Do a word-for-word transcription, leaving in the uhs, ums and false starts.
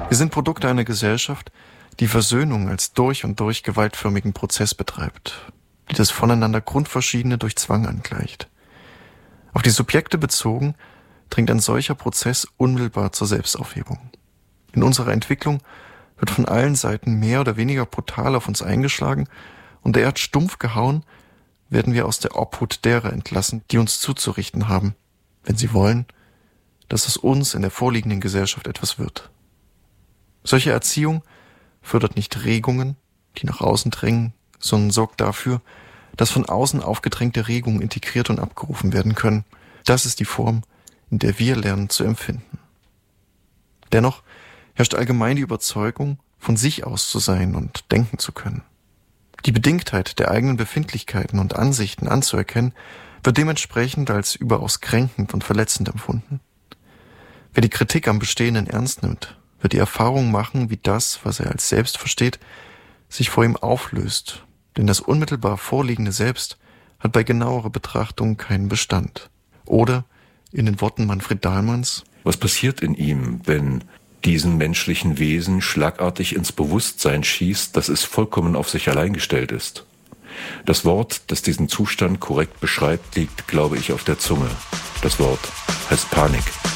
Wir sind Produkte einer Gesellschaft, die Versöhnung als durch und durch gewaltförmigen Prozess betreibt, die das Voneinander Grundverschiedene durch Zwang angleicht. Auf die Subjekte bezogen dringt ein solcher Prozess unmittelbar zur Selbstaufhebung. In unserer Entwicklung wird von allen Seiten mehr oder weniger brutal auf uns eingeschlagen und derart stumpf gehauen, werden wir aus der Obhut derer entlassen, die uns zuzurichten haben, wenn sie wollen, dass aus uns in der vorliegenden Gesellschaft etwas wird. Solche Erziehung fördert nicht Regungen, die nach außen drängen, sondern sorgt dafür, dass von außen aufgedrängte Regungen integriert und abgerufen werden können. Das ist die Form, in der wir lernen zu empfinden. Dennoch herrscht allgemein die Überzeugung, von sich aus zu sein und denken zu können. Die Bedingtheit der eigenen Befindlichkeiten und Ansichten anzuerkennen, wird dementsprechend als überaus kränkend und verletzend empfunden. Wer die Kritik am Bestehenden ernst nimmt, wird die Erfahrung machen, wie das, was er als Selbst versteht, sich vor ihm auflöst. Denn das unmittelbar vorliegende Selbst hat bei genauerer Betrachtung keinen Bestand. Oder, in den Worten Manfred Dahlmanns: Was passiert in ihm, wenn diesen menschlichen Wesen schlagartig ins Bewusstsein schießt, dass es vollkommen auf sich allein gestellt ist? Das Wort, das diesen Zustand korrekt beschreibt, liegt, glaube ich, auf der Zunge. Das Wort heißt Panik.